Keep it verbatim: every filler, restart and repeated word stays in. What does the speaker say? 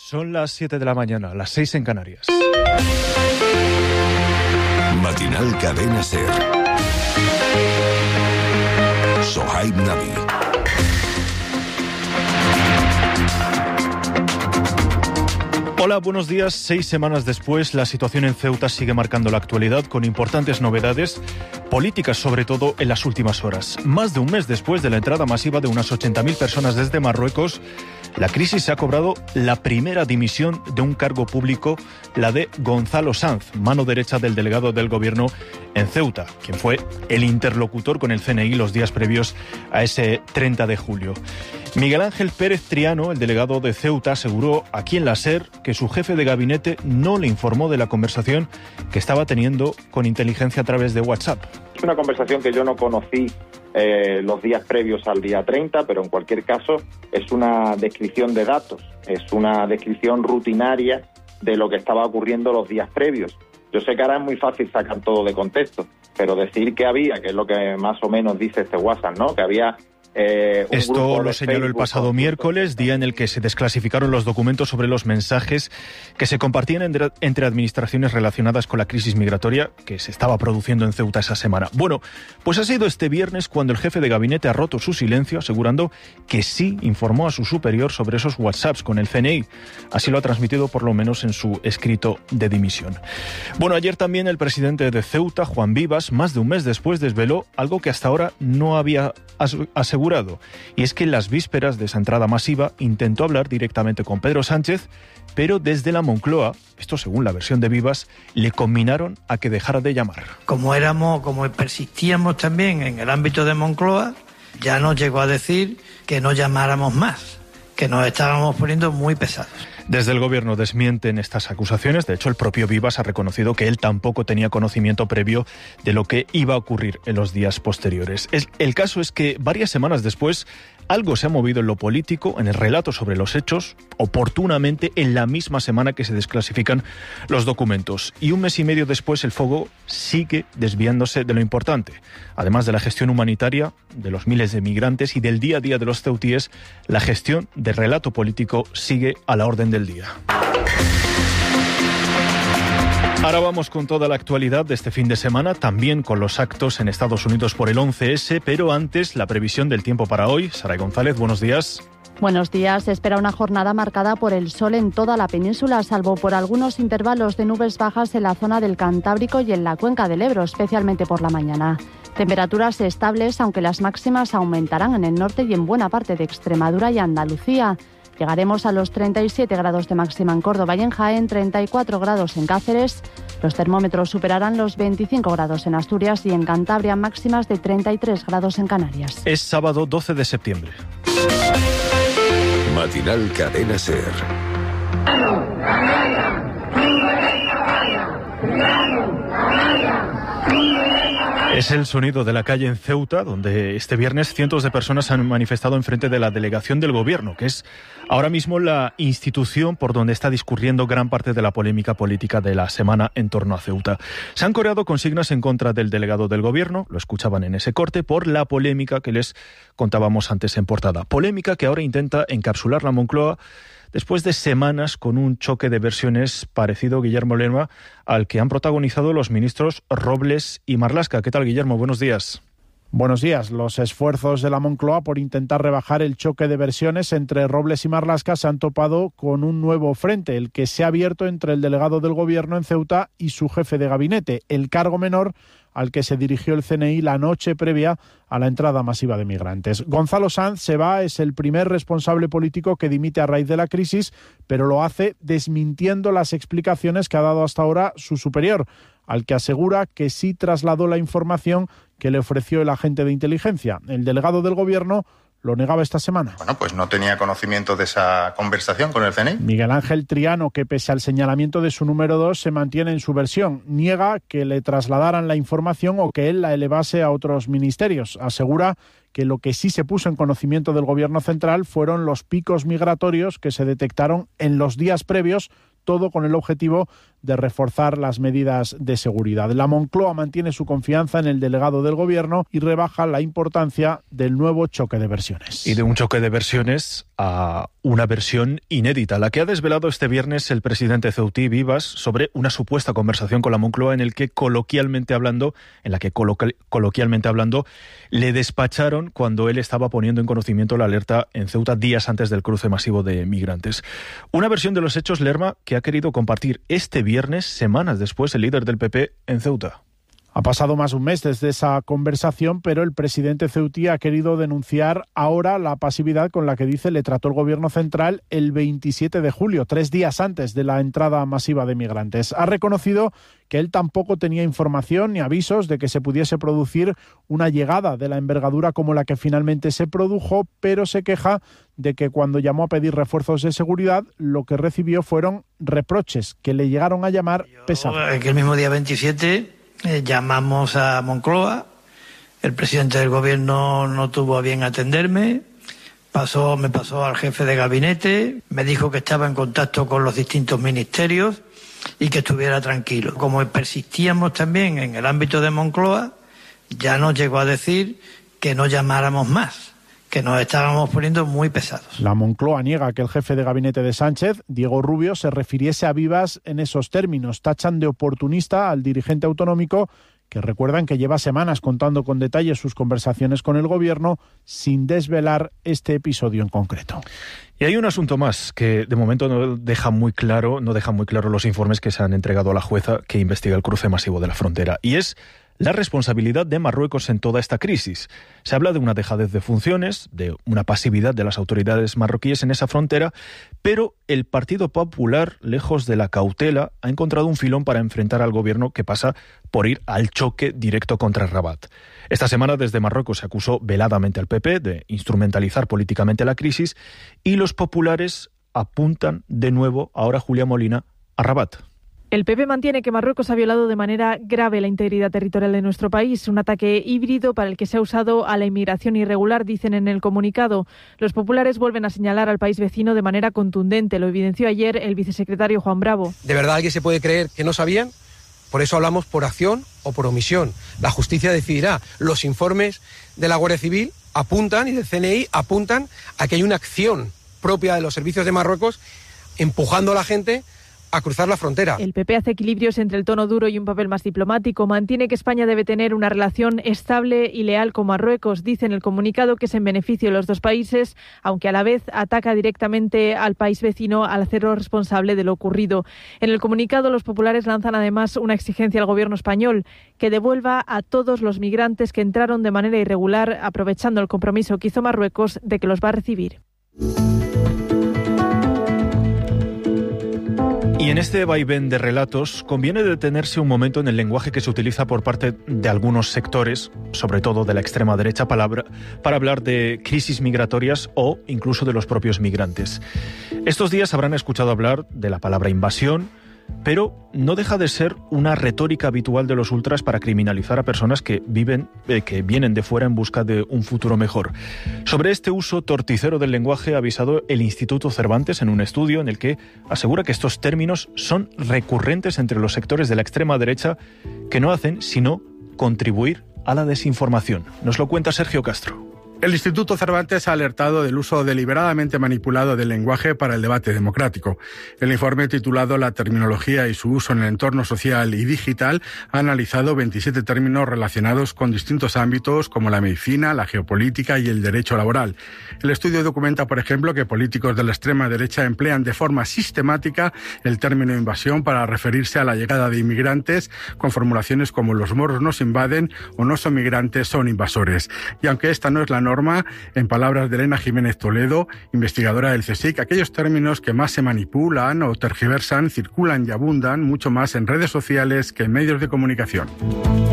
Son las siete de la mañana, las seis en Canarias. Matinal Cadena SER. Sohaib Nabi. Hola, buenos días. Seis semanas después, la situación en Ceuta sigue marcando la actualidad con importantes novedades políticas, sobre todo en las últimas horas. Más de un mes después de la entrada masiva de unas ochenta mil personas desde Marruecos, la crisis se ha cobrado la primera dimisión de un cargo público, la de Gonzalo Sanz, mano derecha del delegado del gobierno en Ceuta, quien fue el interlocutor con el C N I los días previos a ese treinta de julio. Miguel Ángel Pérez Triano, el delegado de Ceuta, aseguró aquí en la SER que su jefe de gabinete no le informó de la conversación que estaba teniendo con inteligencia a través de WhatsApp. Es una conversación que yo no conocí eh, los días previos al día treinta, pero en cualquier caso es una descripción de datos, es una descripción rutinaria de lo que estaba ocurriendo los días previos. Yo sé que ahora es muy fácil sacar todo de contexto, pero decir que había, que es lo que más o menos dice este WhatsApp, ¿no? Que había Eh, Esto lo señaló el pasado miércoles, día en el que se desclasificaron los documentos sobre los mensajes que se compartían entre, entre administraciones relacionadas con la crisis migratoria que se estaba produciendo en Ceuta esa semana. Bueno, pues ha sido este viernes cuando el jefe de gabinete ha roto su silencio, asegurando que sí informó a su superior sobre esos WhatsApps con el C N I. Así lo ha transmitido por lo menos en su escrito de dimisión. Bueno, ayer también el presidente de Ceuta, Juan Vivas, más de un mes después desveló algo que hasta ahora no había asegurado. Y es que en las vísperas de esa entrada masiva intentó hablar directamente con Pedro Sánchez, pero desde la Moncloa, esto según la versión de Vivas, le conminaron a que dejara de llamar. Como éramos, como persistíamos también en el ámbito de Moncloa, ya nos llegó a decir que no llamáramos más, que nos estábamos poniendo muy pesados. Desde el gobierno desmienten estas acusaciones. De hecho, el propio Vivas ha reconocido que él tampoco tenía conocimiento previo de lo que iba a ocurrir en los días posteriores. El caso es que varias semanas después algo se ha movido en lo político, en el relato sobre los hechos, oportunamente en la misma semana que se desclasifican los documentos. Y un mes y medio después el foco sigue desviándose de lo importante. Además de la gestión humanitaria, de los miles de migrantes y del día a día de los ceutíes, la gestión del relato político sigue a la orden del día. Ahora vamos con toda la actualidad de este fin de semana, también con los actos en Estados Unidos por el once ese, pero antes la previsión del tiempo para hoy. Saray González, buenos días. Buenos días. Se espera una jornada marcada por el sol en toda la península, salvo por algunos intervalos de nubes bajas en la zona del Cantábrico y en la cuenca del Ebro, especialmente por la mañana. Temperaturas estables, aunque las máximas aumentarán en el norte y en buena parte de Extremadura y Andalucía. Llegaremos a los treinta y siete grados de máxima en Córdoba y en Jaén, treinta y cuatro grados en Cáceres. Los termómetros superarán los veinticinco grados en Asturias y en Cantabria máximas de treinta y tres grados en Canarias. Es sábado doce de septiembre. Matinal Cadena SER. Es el sonido de la calle en Ceuta, donde este viernes cientos de personas han manifestado enfrente de la delegación del gobierno, que es ahora mismo la institución por donde está discurriendo gran parte de la polémica política de la semana en torno a Ceuta. Se han coreado consignas en contra del delegado del gobierno, lo escuchaban en ese corte, por la polémica que les contábamos antes en portada. Polémica que ahora intenta encapsular la Moncloa después de semanas con un choque de versiones parecido, Guillermo Lerma, al que han protagonizado los ministros Robles y Marlaska. ¿Qué tal, Guillermo? Buenos días. Buenos días. Los esfuerzos de la Moncloa por intentar rebajar el choque de versiones entre Robles y Marlaska se han topado con un nuevo frente, el que se ha abierto entre el delegado del gobierno en Ceuta y su jefe de gabinete, el cargo menor al que se dirigió el C N I la noche previa a la entrada masiva de migrantes. Gonzalo Sanz se va, es el primer responsable político que dimite a raíz de la crisis, pero lo hace desmintiendo las explicaciones que ha dado hasta ahora su superior, al que asegura que sí trasladó la información que le ofreció el agente de inteligencia. El delegado del gobierno lo negaba esta semana. Bueno, pues no tenía conocimiento de esa conversación con el C N I. Miguel Ángel Triano, que pese al señalamiento de su número dos, se mantiene en su versión. Niega que le trasladaran la información o que él la elevase a otros ministerios. Asegura que lo que sí se puso en conocimiento del gobierno central fueron los picos migratorios que se detectaron en los días previos, todo con el objetivo de reforzar las medidas de seguridad. La Moncloa mantiene su confianza en el delegado del Gobierno y rebaja la importancia del nuevo choque de versiones. Y de un choque de versiones a una versión inédita, la que ha desvelado este viernes el presidente ceutí Vivas sobre una supuesta conversación con la Moncloa en el que coloquialmente hablando, en la que coloqui- coloquialmente hablando, le despacharon cuando él estaba poniendo en conocimiento la alerta en Ceuta días antes del cruce masivo de migrantes. Una versión de los hechos, Lerma, que ha querido compartir este viernes, semanas después, el líder del P P en Ceuta. Ha pasado más de un mes desde esa conversación, pero el presidente ceutí ha querido denunciar ahora la pasividad con la que dice le trató el Gobierno central el veintisiete de julio, tres días antes de la entrada masiva de migrantes. Ha reconocido que él tampoco tenía información ni avisos de que se pudiese producir una llegada de la envergadura como la que finalmente se produjo, pero se queja de que cuando llamó a pedir refuerzos de seguridad, lo que recibió fueron reproches que le llegaron a llamar pesados. El mismo día veintisiete eh, llamamos a Moncloa, el presidente del Gobierno no tuvo a bien atenderme, pasó, me pasó al jefe de gabinete, me dijo que estaba en contacto con los distintos ministerios y que estuviera tranquilo. Como persistíamos también en el ámbito de Moncloa, ya nos llegó a decir que no llamáramos más, que nos estábamos poniendo muy pesados. La Moncloa niega que el jefe de gabinete de Sánchez, Diego Rubio, se refiriese a Vivas en esos términos. Tachan de oportunista al dirigente autonómico, que recuerdan que lleva semanas contando con detalle sus conversaciones con el Gobierno sin desvelar este episodio en concreto. Y hay un asunto más que de momento no deja muy claro, no deja muy claro los informes que se han entregado a la jueza que investiga el cruce masivo de la frontera, y es la responsabilidad de Marruecos en toda esta crisis. Se habla de una dejadez de funciones, de una pasividad de las autoridades marroquíes en esa frontera, pero el Partido Popular, lejos de la cautela, ha encontrado un filón para enfrentar al gobierno que pasa por ir al choque directo contra Rabat. Esta semana desde Marruecos se acusó veladamente al P P de instrumentalizar políticamente la crisis y los populares apuntan de nuevo, ahora Julia Molina, a Rabat. El P P mantiene que Marruecos ha violado de manera grave la integridad territorial de nuestro país, un ataque híbrido para el que se ha usado a la inmigración irregular, dicen en el comunicado. Los populares vuelven a señalar al país vecino de manera contundente, lo evidenció ayer el vicesecretario Juan Bravo. ¿De verdad alguien se puede creer que no sabían? Por eso hablamos por acción o por omisión. La justicia decidirá. Los informes de la Guardia Civil apuntan y del C N I apuntan a que hay una acción propia de los servicios de Marruecos empujando a la gente a cruzar la frontera. El P P hace equilibrios entre el tono duro y un papel más diplomático. Mantiene que España debe tener una relación estable y leal con Marruecos. Dice en el comunicado que es en beneficio de los dos países, aunque a la vez ataca directamente al país vecino al hacerlo responsable de lo ocurrido. En el comunicado los populares lanzan además una exigencia al gobierno español que devuelva a todos los migrantes que entraron de manera irregular, aprovechando el compromiso que hizo Marruecos de que los va a recibir. Y en este vaivén de relatos conviene detenerse un momento en el lenguaje que se utiliza por parte de algunos sectores, sobre todo de la extrema derecha, para, para hablar de crisis migratorias o incluso de los propios migrantes. Estos días habrán escuchado hablar de la palabra invasión, pero no deja de ser una retórica habitual de los ultras para criminalizar a personas que viven, eh, que vienen de fuera en busca de un futuro mejor. Sobre este uso torticero del lenguaje ha avisado el Instituto Cervantes en un estudio en el que asegura que estos términos son recurrentes entre los sectores de la extrema derecha que no hacen sino contribuir a la desinformación. Nos lo cuenta Sergio Castro. El Instituto Cervantes ha alertado del uso deliberadamente manipulado del lenguaje para el debate democrático. El informe titulado La terminología y su uso en el entorno social y digital ha analizado veintisiete términos relacionados con distintos ámbitos como la medicina, la geopolítica y el derecho laboral. El estudio documenta, por ejemplo, que políticos de la extrema derecha emplean de forma sistemática el término invasión para referirse a la llegada de inmigrantes con formulaciones como los moros nos invaden o no son migrantes, son invasores. Y aunque esta no es la norma, en palabras de Elena Jiménez Toledo, investigadora del CSIC, aquellos términos que más se manipulan o tergiversan circulan y abundan mucho más en redes sociales que en medios de comunicación.